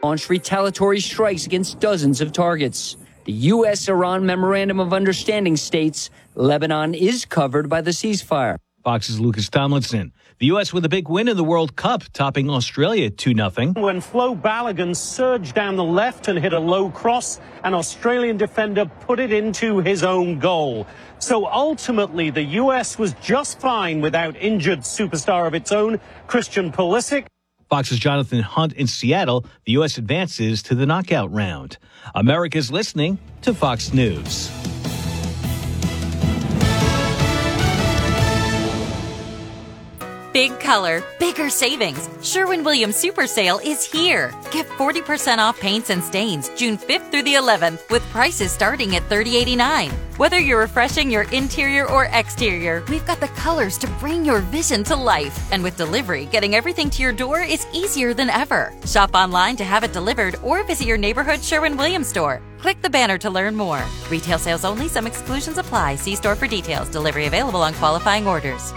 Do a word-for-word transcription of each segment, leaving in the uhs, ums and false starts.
launched retaliatory strikes against dozens of targets. The U S-Iran Memorandum of Understanding states Lebanon is covered by the ceasefire. Fox's Lucas Tomlinson. The U S with a big win in the World Cup, topping Australia two nothing. When Flo Balogun surged down the left and hit a low cross, an Australian defender put it into his own goal. So ultimately, the U S was just fine without injured superstar of its own, Christian Pulisic. Fox's Jonathan Hunt in Seattle. The U S advances to the knockout round. America's listening to Fox News. Big color, bigger savings. Sherwin-Williams Super Sale is here. Get forty percent off paints and stains June fifth through the eleventh with prices starting at thirty eighty-nine. Whether you're refreshing your interior or exterior, we've got the colors to bring your vision to life. And with delivery, getting everything to your door is easier than ever. Shop online to have it delivered or visit your neighborhood Sherwin-Williams store. Click the banner to learn more. Retail sales only. Some exclusions apply. See store for details. Delivery available on qualifying orders.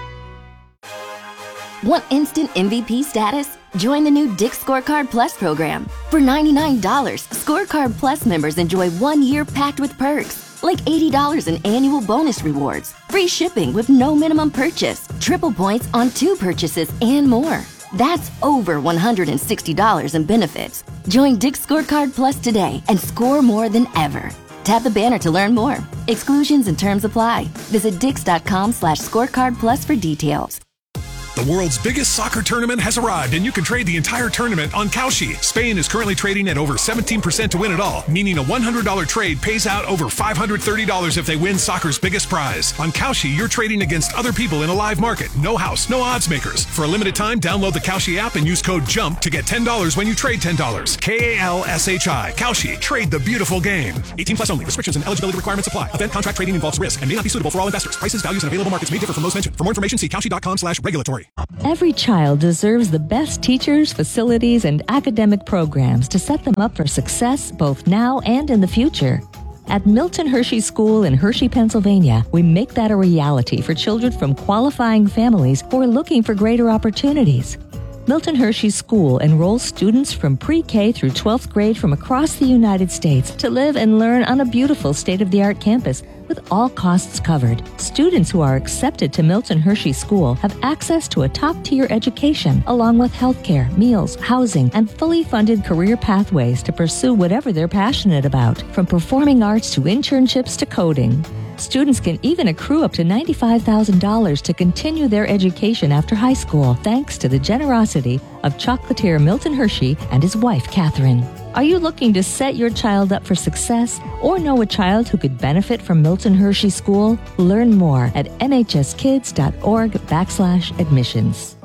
Want instant M V P status? Join the new Dick's Scorecard Plus program. For ninety-nine dollars, Scorecard Plus members enjoy one year packed with perks, like eighty dollars in annual bonus rewards, free shipping with no minimum purchase, triple points on two purchases, and more. That's over one hundred sixty dollars in benefits. Join Dick's Scorecard Plus today and score more than ever. Tap the banner to learn more. Exclusions and terms apply. Visit dix.com slash scorecard plus for details. The world's biggest soccer tournament has arrived, and you can trade the entire tournament on Kalshi. Spain is currently trading at over seventeen percent to win it all, meaning a one hundred dollars trade pays out over five hundred thirty dollars if they win soccer's biggest prize. On Kalshi, you're trading against other people in a live market. No house, no odds makers. For a limited time, download the Kalshi app and use code JUMP to get ten dollars when you trade ten dollars. K A L S H I. Kalshi. Trade the beautiful game. eighteen plus only. Restrictions and eligibility requirements apply. Event contract trading involves risk and may not be suitable for all investors. Prices, values, and available markets may differ from those mentioned. For more information, see kalshi.com slash regulatory. Every child deserves the best teachers, facilities, and academic programs to set them up for success both now and in the future. At Milton Hershey School in Hershey, Pennsylvania, we make that a reality for children from qualifying families who are looking for greater opportunities. Milton Hershey School enrolls students from pre-K through twelfth grade from across the United States to live and learn on a beautiful state-of-the-art campus with all costs covered. Students who are accepted to Milton Hershey School have access to a top-tier education, along with healthcare, meals, housing, and fully funded career pathways to pursue whatever they're passionate about, from performing arts to internships to coding. Students can even accrue up to ninety-five thousand dollars to continue their education after high school, thanks to the generosity of chocolatier Milton Hershey and his wife, Catherine. Are you looking to set your child up for success or know a child who could benefit from Milton Hershey School? Learn more at nhskids.org backslash admissions.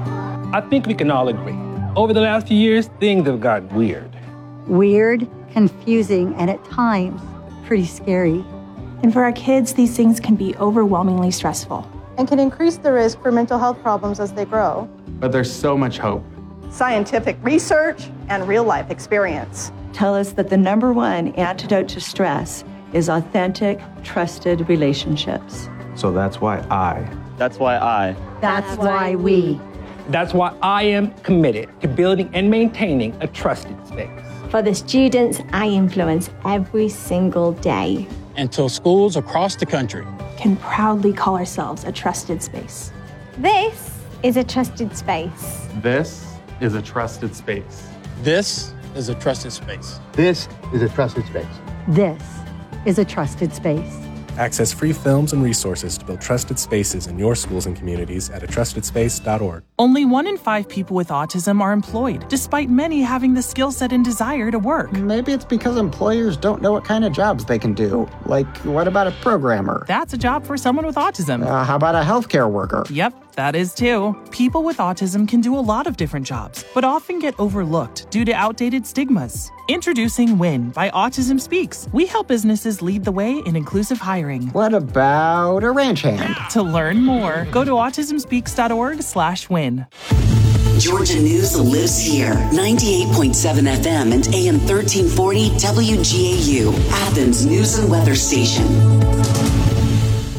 I think we can all agree. Over the last few years, things have gotten weird. Weird, confusing, and at times, pretty scary. And for our kids, these things can be overwhelmingly stressful. And can increase the risk for mental health problems as they grow. But there's so much hope. Scientific research and real-life experience tell us that the number one antidote to stress is authentic, trusted relationships. So that's why I. That's why I. That's why we. That's why I am committed to building and maintaining a trusted space. For the students I influence every single day. Until schools across the country can proudly call ourselves a trusted space. This is a trusted space. This is a trusted space. This is a trusted space. This is a trusted space. This is a trusted space. Access free films and resources to build trusted spaces in your schools and communities at a trusted space dot org. Only one in five people with autism are employed, despite many having the skill set and desire to work. Maybe it's because employers don't know what kind of jobs they can do. Like, what about a programmer? That's a job for someone with autism. Uh, how about a healthcare worker? Yep, that is too. People with autism can do a lot of different jobs, but often get overlooked due to outdated stigmas. Introducing WIN by Autism Speaks. We help businesses lead the way in inclusive hiring. What about a ranch hand? To learn more, go to autism speaks dot org slash win. Georgia News lives here. ninety-eight point seven F M and A M thirteen forty W G A U, Athens News and Weather Station.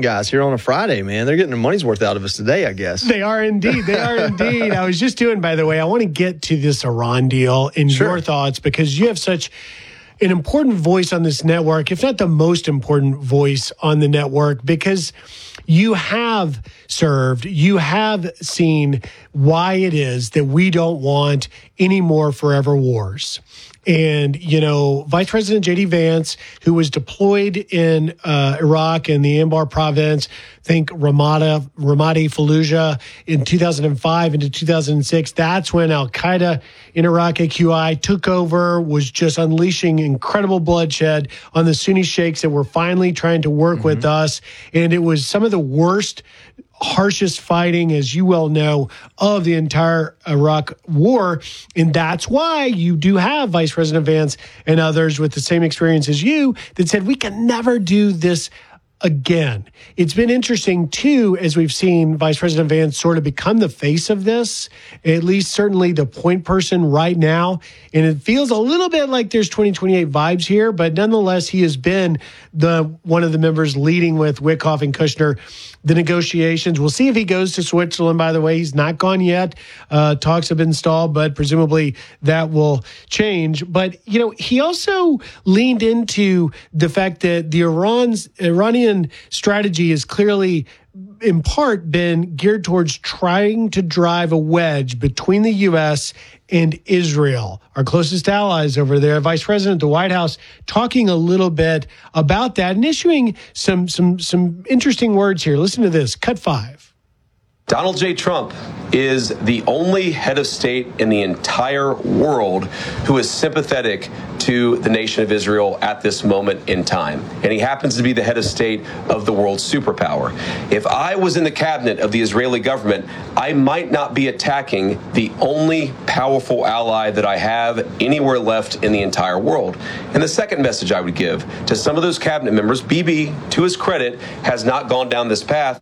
guys here on a Friday, man. They're getting their money's worth out of us today, I guess. They are indeed. They are indeed. I was just doing, by the way, I want to get to this Iran deal and sure. your thoughts, because you have such an important voice on this network, if not the most important voice on the network, because you have served, you have seen why it is that we don't want any more forever wars. And, you know, Vice President J D Vance, who was deployed in uh, Iraq in the Anbar province, think Ramadi, Ramadi Fallujah in two thousand five into two thousand six. That's when Al-Qaeda in Iraq, A Q I, took over, was just unleashing incredible bloodshed on the Sunni sheikhs that were finally trying to work mm-hmm. with us. And it was some of the worst, harshest fighting, as you well know, of the entire Iraq war. And that's why you do have Vice President Vance and others with the same experience as you that said, we can never do this again. It's been interesting, too, as we've seen Vice President Vance sort of become the face of this, at least certainly the point person right now. And it feels a little bit like there's twenty twenty-eight vibes here, but nonetheless, he has been the one of the members leading with Witkoff and Kushner the negotiations. We'll see if he goes to Switzerland, by the way. He's not gone yet. Uh, talks have been stalled, but presumably that will change. But, you know, he also leaned into the fact that the Iran's Iranian strategy is clearly in part been geared towards trying to drive a wedge between the U S and Israel, our closest allies over there. Vice President, the White House, talking a little bit about that and issuing some some some interesting words here. Listen to this. Cut five. Donald J. Trump is the only head of state in the entire world who is sympathetic to the nation of Israel at this moment in time. And he happens to be the head of state of the world's superpower. If I was in the cabinet of the Israeli government, I might not be attacking the only powerful ally that I have anywhere left in the entire world. And the second message I would give to some of those cabinet members, Bibi, to his credit, has not gone down this path.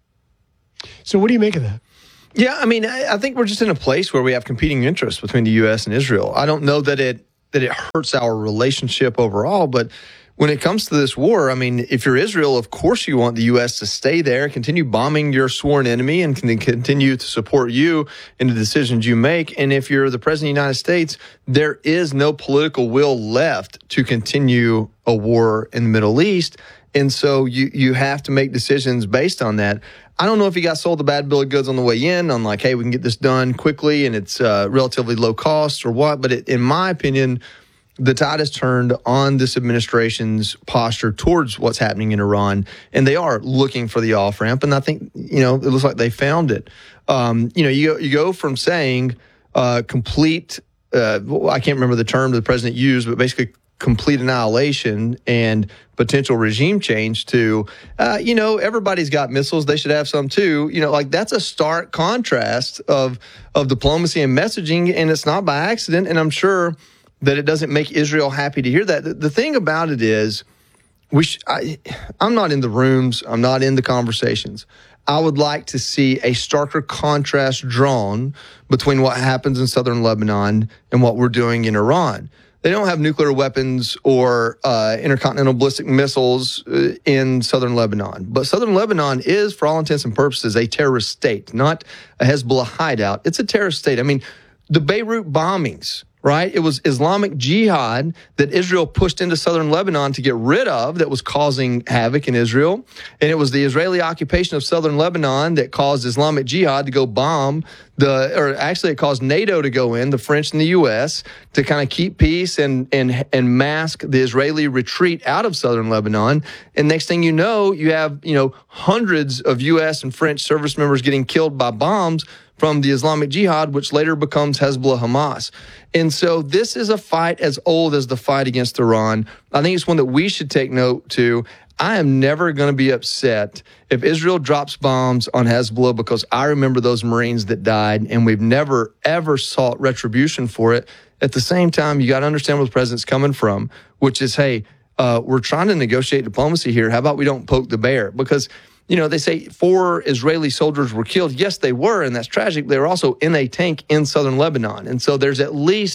So what do you make of that? Yeah, I mean, I think we're just in a place where we have competing interests between the U S and Israel. I don't know that it that it hurts our relationship overall, but when it comes to this war, I mean, if you're Israel, of course you want the U S to stay there, continue bombing your sworn enemy, and can continue to support you in the decisions you make. And if you're the President of the United States, there is no political will left to continue a war in the Middle East. And so you you have to make decisions based on that. I don't know if he got sold the bad bill of goods on the way in on like, hey, we can get this done quickly and it's uh, relatively low cost or what. But it, in my opinion, the tide has turned on this administration's posture towards what's happening in Iran. And they are looking for the off-ramp. And I think, you know, it looks like they found it. Um, you know, you go, you go from saying uh, complete, uh, I can't remember the term the president used, but basically complete annihilation and potential regime change to, uh, you know, everybody's got missiles. They should have some too. You know, like that's a stark contrast of of diplomacy and messaging, and it's not by accident. And I'm sure that it doesn't make Israel happy to hear that. The, the thing about it is, we sh- I, I'm not in the rooms. I'm not in the conversations. I would like to see a starker contrast drawn between what happens in southern Lebanon and what we're doing in Iran. They don't have nuclear weapons or uh, intercontinental ballistic missiles uh, in southern Lebanon. But southern Lebanon is, for all intents and purposes, a terrorist state, not a Hezbollah hideout. It's a terrorist state. I mean, the Beirut bombings, right? It was Islamic Jihad that Israel pushed into southern Lebanon to get rid of that was causing havoc in Israel. And it was the Israeli occupation of southern Lebanon that caused Islamic Jihad to go bomb the, or actually it caused NATO to go in, the French and the U S, to kind of keep peace and, and, and mask the Israeli retreat out of southern Lebanon. And next thing you know, you have, you know, hundreds of U S and French service members getting killed by bombs from the Islamic Jihad, which later becomes Hezbollah Hamas. And so this is a fight as old as the fight against Iran. I think it's one that we should take note to. I am never going to be upset if Israel drops bombs on Hezbollah because I remember those Marines that died, and we've never, ever sought retribution for it. At the same time, you got to understand where the president's coming from, which is, hey, uh, we're trying to negotiate diplomacy here. How about we don't poke the bear? Because you know, they say four Israeli soldiers were killed. Yes, they were, and that's tragic. They were also in a tank in southern Lebanon. And so there's at least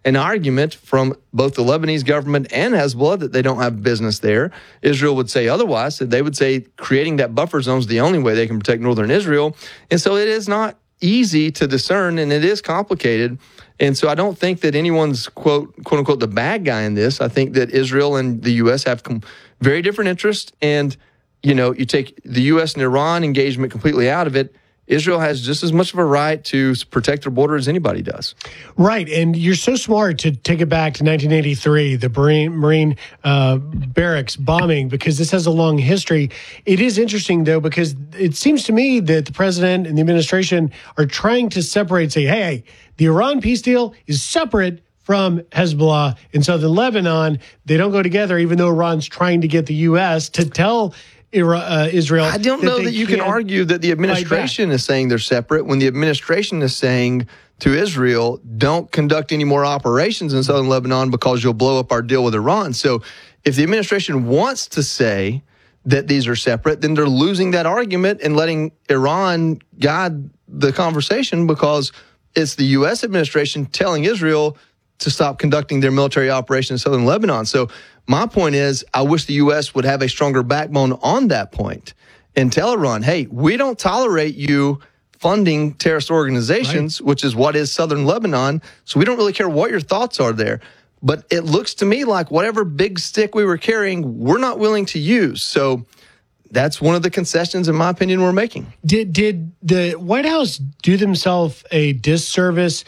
an argument from both the Lebanese government and Hezbollah that they don't have business there. Israel would say otherwise, that they would say creating that buffer zone is the only way they can protect northern Israel. And so it is not easy to discern, and it is complicated. And so I don't think that anyone's, quote, quote unquote, the bad guy in this. I think that Israel and the U S have com- very different interests. And, you know, you take the U S and Iran engagement completely out of it, Israel has just as much of a right to protect their border as anybody does. Right. And you're so smart to take it back to nineteen eighty-three, the Marine, Marine uh, barracks bombing, because this has a long history. It is interesting, though, because it seems to me that the president and the administration are trying to separate, say, hey, hey, the Iran peace deal is separate from Hezbollah in southern Lebanon. They don't go together, even though Iran's trying to get the U S to tell Uh, Israel. I don't know that, that you can argue that the administration is saying they're separate when the administration is saying to Israel, don't conduct any more operations in southern Lebanon because you'll blow up our deal with Iran. So if the administration wants to say that these are separate, then they're losing that argument and letting Iran guide the conversation, because it's the U S administration telling Israel to stop conducting their military operation in southern Lebanon. So my point is, I wish the U S would have a stronger backbone on that point and tell Iran, hey, we don't tolerate you funding terrorist organizations, right, which is what is southern Lebanon. So we don't really care what your thoughts are there. But it looks to me like whatever big stick we were carrying, we're not willing to use. So that's one of the concessions, in my opinion, we're making. Did did the White House do themselves a disservice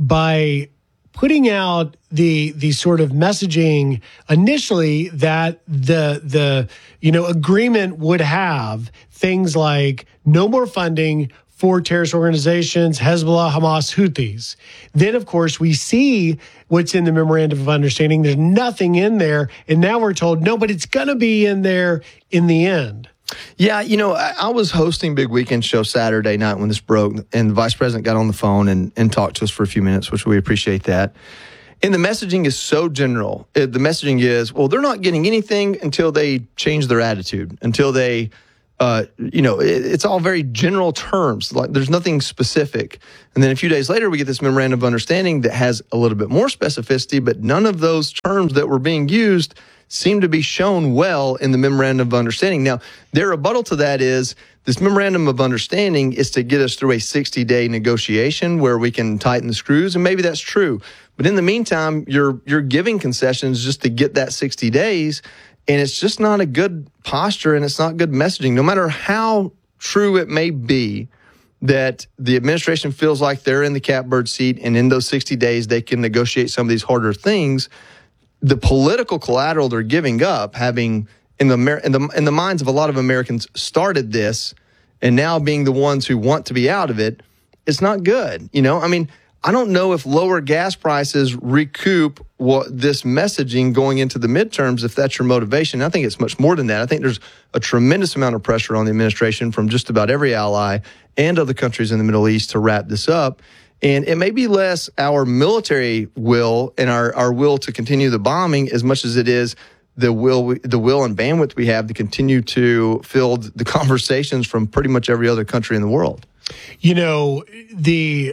by putting out the the sort of messaging initially that the the you know agreement would have things like no more funding for terrorist organizations, Hezbollah, Hamas, Houthis? Then, of course, we see what's in the memorandum of understanding. There's nothing in there, and now we're told no, but it's going to be in there in the end. Yeah, you know, I, I was hosting Big Weekend Show Saturday night when this broke, and the vice president got on the phone and, and talked to us for a few minutes, which we appreciate that. And the messaging is so general. It, the messaging is, well, they're not getting anything until they change their attitude, until they, uh, you know, it, it's all very general terms. Like there's nothing specific. And then a few days later, we get this memorandum of understanding that has a little bit more specificity, but none of those terms that were being used seem to be shown well in the memorandum of understanding. Now, their rebuttal to that is this memorandum of understanding is to get us through a sixty-day negotiation where we can tighten the screws, and maybe that's true. But in the meantime, you're you're giving concessions just to get that sixty days, and it's just not a good posture, and it's not good messaging. No matter how true it may be that the administration feels like they're in the catbird seat, and in those sixty days they can negotiate some of these harder things, the political collateral they're giving up, having in the in the in the minds of a lot of Americans started this, and now being the ones who want to be out of it, it's not good. You know, I mean, I don't know if lower gas prices recoup what this messaging going into the midterms, if that's your motivation. I think it's much more than that. I think there's a tremendous amount of pressure on the administration from just about every ally and other countries in the Middle East to wrap this up. And it may be less our military will and our, our will to continue the bombing as much as it is the will we, the will and bandwidth we have to continue to field the conversations from pretty much every other country in the world. You know, the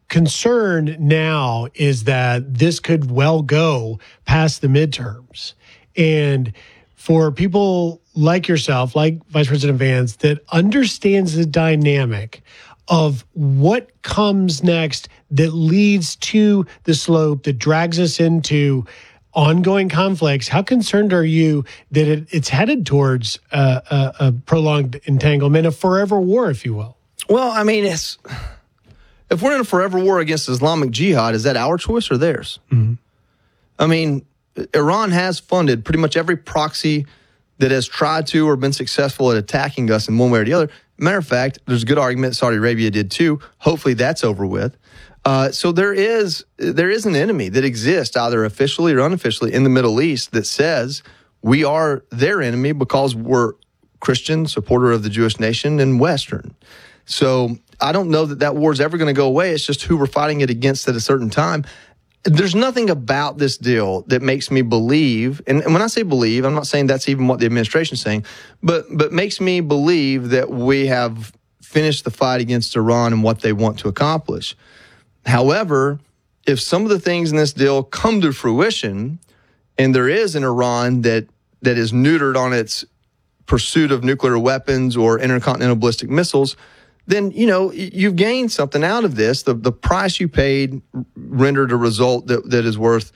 concern now is that this could well go past the midterms. And for people like yourself, like Vice President Vance, that understands the dynamic of what comes next that leads to the slope that drags us into ongoing conflicts, how concerned are you that it, it's headed towards uh, a, a prolonged entanglement, a forever war, if you will? Well, I mean, it's, if we're in a forever war against Islamic Jihad, is that our choice or theirs? Mm-hmm. I mean, Iran has funded pretty much every proxy that has tried to or been successful at attacking us in one way or the other. Matter of fact, there's a good argument Saudi Arabia did too. Hopefully that's over with. Uh, so there is there is an enemy that exists either officially or unofficially in the Middle East that says we are their enemy because we're Christian, supporter of the Jewish nation, and Western. So I don't know that that war is ever going to go away. It's just who we're fighting it against at a certain time. There's nothing about this deal that makes me believe, and, and when I say believe, I'm not saying that's even what the administration is saying, but but makes me believe that we have finished the fight against Iran and what they want to accomplish. However, if some of the things in this deal come to fruition, and there is an Iran that that is neutered on its pursuit of nuclear weapons or intercontinental ballistic missiles, then, you know, you've gained something out of this. The the price you paid rendered a result that, that is worth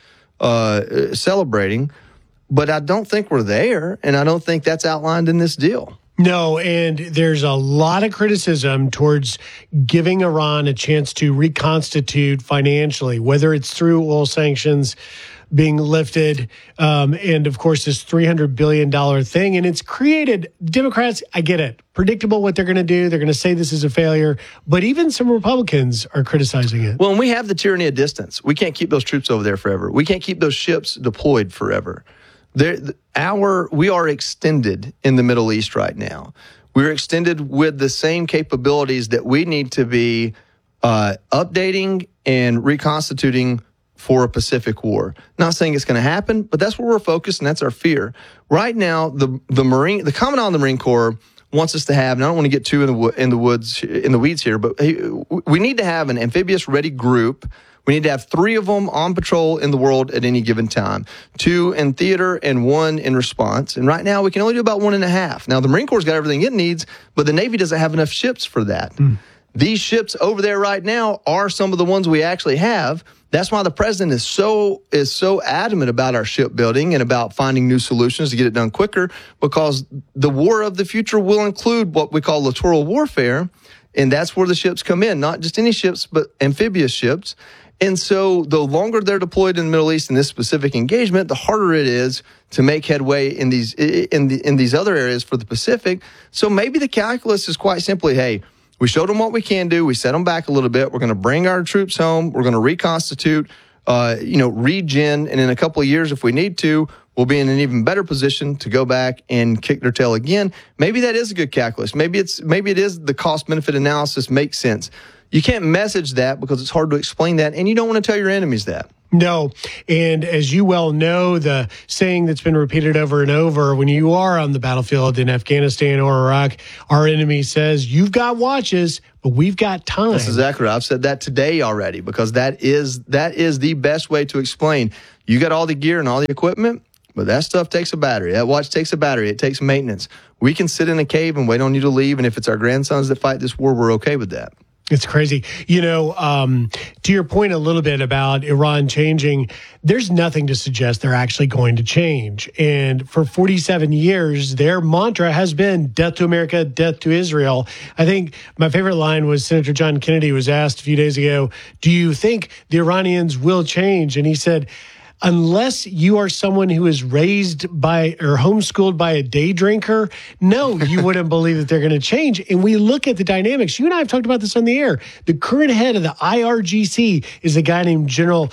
uh, celebrating. But I don't think we're there, and I don't think that's outlined in this deal. No, and there's a lot of criticism towards giving Iran a chance to reconstitute financially, whether it's through oil sanctions being lifted, um, and of course this three hundred billion dollars thing. And it's created, Democrats, I get it, predictable what they're going to do. They're going to say this is a failure, but even some Republicans are criticizing it. Well, and we have the tyranny of distance. We can't keep those troops over there forever. We can't keep those ships deployed forever. There, our, we are extended in the Middle East right now. We're extended with the same capabilities that we need to be uh, updating and reconstituting for a Pacific war. Not saying it's going to happen, but that's where we're focused, and that's our fear. Right now, the the Marine, the Commandant of the Marine Corps wants us to have, and I don't want to get too in the in the woods in the weeds here, but we need to have an amphibious ready group. We need to have three of them on patrol in the world at any given time, two in theater and one in response. And right now, we can only do about one and a half. Now, the Marine Corps has got everything it needs, but the Navy doesn't have enough ships for that. Mm. These ships over there right now are some of the ones we actually have. That's why the president is so is so adamant about our shipbuilding and about finding new solutions to get it done quicker, because the war of the future will include what we call littoral warfare, and that's where the ships come in, not just any ships, but amphibious ships. And so the longer they're deployed in the Middle East in this specific engagement, the harder it is to make headway in these in the in these other areas for the Pacific. So maybe the calculus is quite simply, hey, we showed them what we can do. We set them back a little bit. We're going to bring our troops home. We're going to reconstitute, uh, you know, regen. And in a couple of years, if we need to, we'll be in an even better position to go back and kick their tail again. Maybe that is a good calculus. Maybe it's maybe it is the cost benefit analysis makes sense. You can't message that because it's hard to explain that, and you don't want to tell your enemies that. No. And as you well know, the saying that's been repeated over and over, when you are on the battlefield in Afghanistan or Iraq, our enemy says, you've got watches, but we've got time. That's exactly right. I've said that today already, because that is that is the best way to explain. You got all the gear and all the equipment, but that stuff takes a battery. That watch takes a battery. It takes maintenance. We can sit in a cave and wait on you to leave, and if it's our grandsons that fight this war, we're okay with that. It's crazy. You know, um, to your point a little bit about Iran changing, there's nothing to suggest they're actually going to change. And for forty-seven years, their mantra has been death to America, death to Israel. I think my favorite line was Senator John Kennedy was asked a few days ago, do you think the Iranians will change? And he said, unless you are someone who is raised by or homeschooled by a day drinker, no, you wouldn't believe that they're going to change. And we look at the dynamics. You and I have talked about this on the air. The current head of the I R G C is a guy named General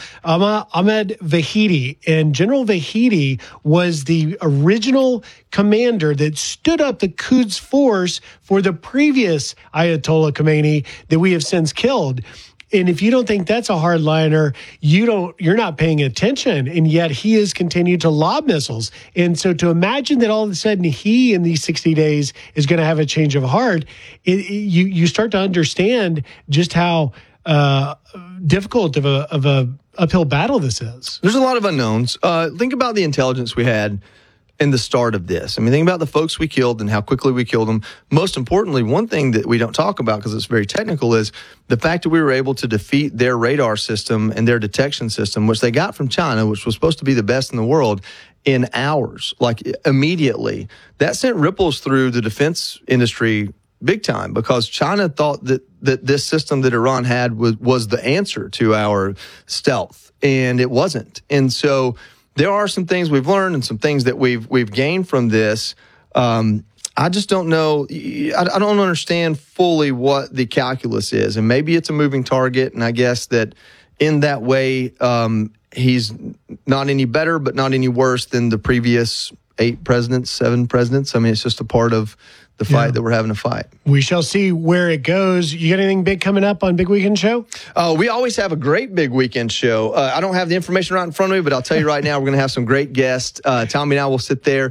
Ahmed Vahidi. And General Vahidi was the original commander that stood up the Quds force for the previous Ayatollah Khomeini that we have since killed. And if you don't think that's a hardliner, you don't, you're not paying attention. And yet he has continued to lob missiles. And so to imagine that all of a sudden he, in these sixty days, is going to have a change of heart, it, it, you you start to understand just how uh, difficult of a of a uphill battle this is. There's a lot of unknowns. Uh, think about the intelligence we had in the start of this. I mean, think about the folks we killed and how quickly we killed them. Most importantly, one thing that we don't talk about because it's very technical is the fact that we were able to defeat their radar system and their detection system, which they got from China, which was supposed to be the best in the world, in hours, like immediately. That sent ripples through the defense industry big time, because China thought that, that this system that Iran had was, was the answer to our stealth, and it wasn't. And so there are some things we've learned and some things that we've we've gained from this. Um, I just don't know. I, I don't understand fully what the calculus is, and maybe it's a moving target. And I guess that in that way, um, he's not any better, but not any worse than the previous eight presidents, seven presidents. I mean, it's just a part of the fight yeah. that we're having to fight. We shall see where it goes. You got anything big coming up on Big Weekend Show? Uh, we always have a great Big Weekend Show. Uh, I don't have the information right in front of me, but I'll tell you right now, we're going to have some great guests. Uh, Tommy and I will sit there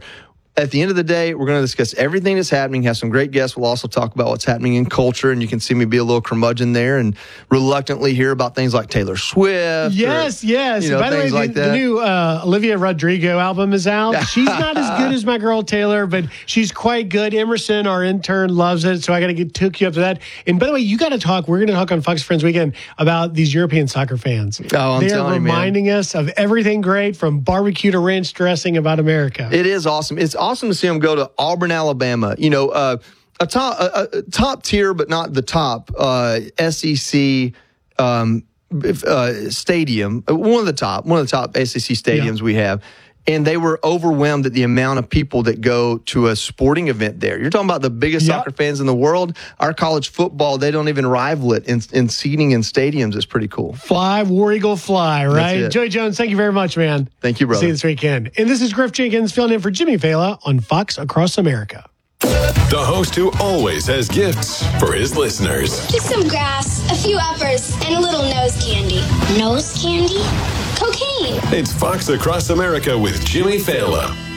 At the end of the day, we're going to discuss everything that's happening, have some great guests. We'll also talk about what's happening in culture, and you can see me be a little curmudgeon there and reluctantly hear about things like Taylor Swift. Yes, or, yes. You know, By the way, the, like the new uh, Olivia Rodrigo album is out. She's not as good as my girl Taylor, but she's quite good. Emerson, our intern, loves it, so I got to get took you up to that. And by the way, you got to talk. We're going to talk on Fox Friends Weekend about these European soccer fans. Oh, I'm they telling are you, man. reminding us of everything great from barbecue to ranch dressing about America. It is awesome. It's awesome to see them go to Auburn, Alabama. You know, uh, a top a, a top tier, but not the top uh, S E C um, uh, stadium. One of the top, one of the top S E C stadiums yeah. we have. And they were overwhelmed at the amount of people that go to a sporting event there. You're talking about the biggest yep. soccer fans in the world. Our college football, they don't even rival it in, in seating in stadiums. It's pretty cool. Fly, War Eagle, fly, right? Joey Jones, thank you very much, man. Thank you, brother. See you this weekend. And this is Griff Jenkins filling in for Jimmy Fela on Fox Across America. The host who always has gifts for his listeners. Just some grass, a few uppers, and a little nose candy. Nose candy? Cocaine. It's Fox Across America with Jimmy Fela.